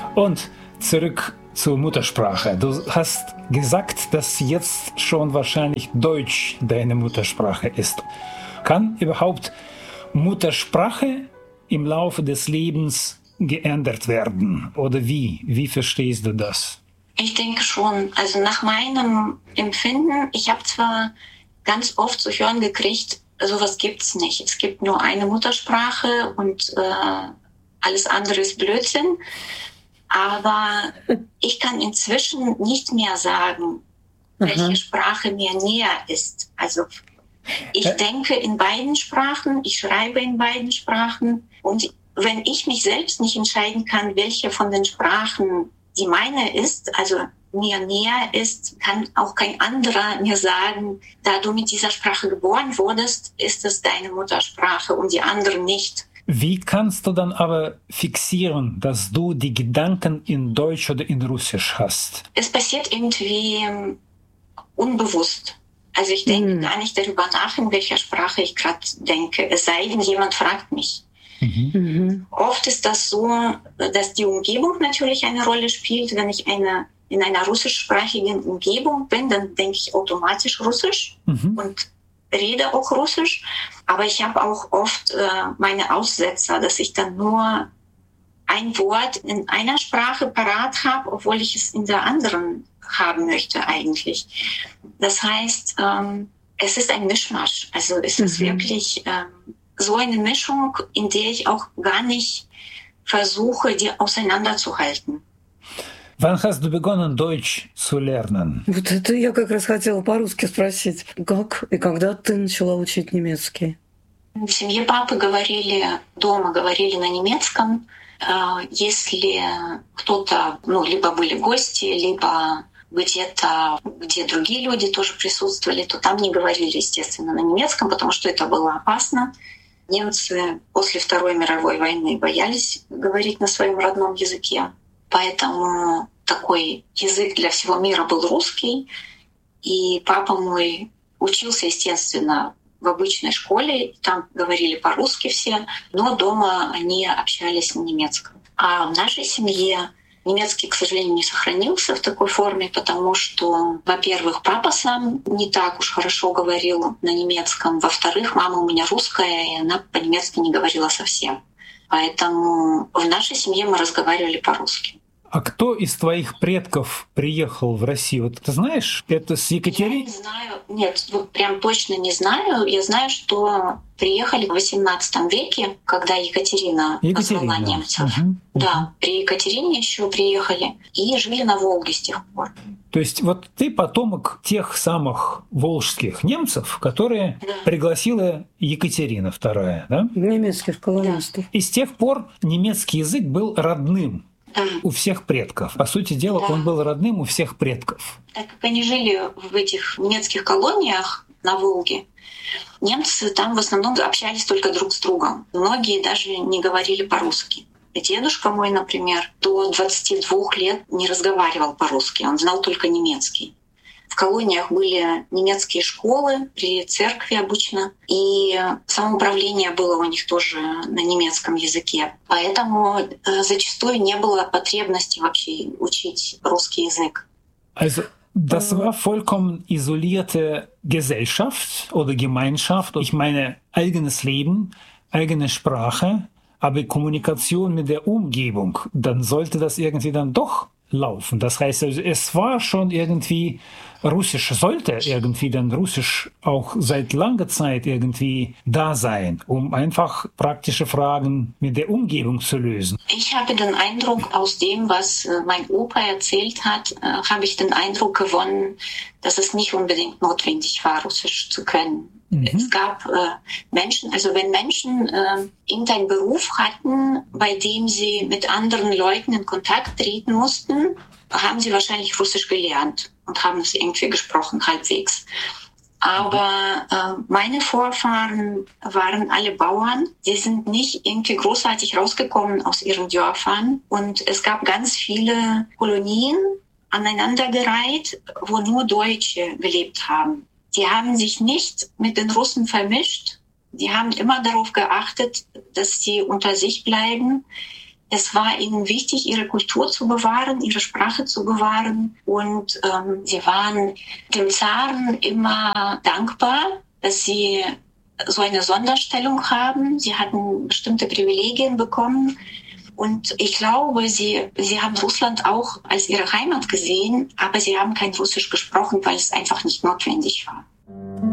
Und zurück zur Muttersprache. Du hast gesagt, dass jetzt schon wahrscheinlich Deutsch deine Muttersprache ist. Kann überhaupt Muttersprache im Laufe des Lebens geändert werden? Oder wie? Wie verstehst du das? Ich denke schon. Also nach meinem Empfinden, ich habe zwar ganz oft zu hören gekriegt, sowas gibt's nicht. Es gibt nur eine Muttersprache und alles andere ist Blödsinn. Aber ich kann inzwischen nicht mehr sagen, welche Sprache mir näher ist. Also ich denke in beiden Sprachen, ich schreibe in beiden Sprachen. Und wenn ich mich selbst nicht entscheiden kann, welche von den Sprachen die meine ist, also mir näher ist, kann auch kein anderer mir sagen, da du mit dieser Sprache geboren wurdest, ist es deine Muttersprache und die andere nicht. Wie kannst du dann aber fixieren, dass du die Gedanken in Deutsch oder in Russisch hast? Es passiert irgendwie unbewusst. Also ich denke gar nicht darüber nach, in welcher Sprache ich gerade denke, es sei denn, jemand fragt mich. Oft ist das so, dass die Umgebung natürlich eine Rolle spielt. Wenn ich in einer russischsprachigen Umgebung bin, dann denke ich automatisch Russisch und rede auch Russisch. Aber ich habe auch oft meine Aussetzer, dass ich dann nur ein Wort in einer Sprache parat habe, obwohl ich es in der anderen haben möchte eigentlich. Das heißt, es ist ein Mischmasch. Also es ist wirklich so eine Mischung, in der ich auch gar nicht versuche, die auseinanderzuhalten. Wann hast du begonnen, Deutsch zu lernen? Вот это я как раз хотела по-русски спросить. Как и когда ты начала учить немецкий? В семье папы дома говорили на немецком. Если кто-то, либо были гости, либо где-то, где другие люди тоже присутствовали, то там не говорили, естественно, на немецком, потому что это было опасно. Немцы после Второй мировой войны боялись говорить на своем родном языке. Поэтому такой язык для всего мира был русский. И папа мой учился, естественно, в обычной школе. Там говорили по-русски все, но дома они общались на немецком. А в нашей семье немецкий, к сожалению, не сохранился в такой форме, потому что, во-первых, папа сам не так уж хорошо говорил на немецком. Во-вторых, мама у меня русская, и она по-немецки не говорила совсем. Поэтому в нашей семье мы разговаривали по-русски. А кто из твоих предков приехал в Россию? Вот ты знаешь, это с Екатериной? Я не знаю. Нет, вот прям точно не знаю. Я знаю, что приехали в XVIII веке, когда Екатерина позвала немцев. Да, при Екатерине еще приехали и жили на Волге с тех пор. То есть вот ты потомок тех самых волжских немцев, которые пригласила Екатерина II, да? Немецких колонистов. И с тех пор немецкий язык был родным у всех предков. По сути дела, он был родным у всех предков. Так как они жили в этих немецких колониях на Волге, немцы там в основном общались только друг с другом. Многие даже не говорили по-русски. Дедушка мой, например, до 22 лет не разговаривал по-русски, он знал только немецкий. В колониях были немецкие школы при церкви обычно, и самоуправление было у них тоже на немецком языке. Поэтому зачастую не было потребности вообще учить русский язык. Also, das war vollkommen isolierte Gesellschaft oder Gemeinschaft. Ich meine, eigenes Leben, eigene Sprache, aber Kommunikation mit der Umgebung, dann sollte das irgendwie dann doch laufen. Das heißt, also, es war schon irgendwie Russisch, sollte irgendwie dann Russisch auch seit langer Zeit irgendwie da sein, um einfach praktische Fragen mit der Umgebung zu lösen. Ich habe den Eindruck, aus dem, was mein Opa erzählt hat, habe ich den Eindruck gewonnen, dass es nicht unbedingt notwendig war, Russisch zu können. Es gab Menschen, also wenn Menschen irgendeinen Beruf hatten, bei dem sie mit anderen Leuten in Kontakt treten mussten, haben sie wahrscheinlich Russisch gelernt und haben es irgendwie gesprochen, halbwegs. Aber meine Vorfahren waren alle Bauern. Die sind nicht irgendwie großartig rausgekommen aus ihren Dörfern. Und es gab ganz viele Kolonien aneinandergereiht, wo nur Deutsche gelebt haben. Die haben sich nicht mit den Russen vermischt. Die haben immer darauf geachtet, dass sie unter sich bleiben. Es war ihnen wichtig, ihre Kultur zu bewahren, ihre Sprache zu bewahren. Und sie waren dem Zaren immer dankbar, dass sie so eine Sonderstellung haben. Sie hatten bestimmte Privilegien bekommen. Und ich glaube, sie haben Russland auch als ihre Heimat gesehen, aber sie haben kein Russisch gesprochen, weil es einfach nicht notwendig war.